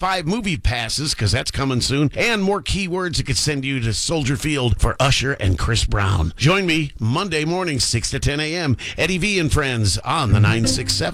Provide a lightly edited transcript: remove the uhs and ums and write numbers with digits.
5 movie passes, because that's coming soon, and more keywords that could send you to Soldier Field for Usher and Chris Brown. Join me Monday morning, 6 to 10 a.m. Eddie V and Friends on the 967.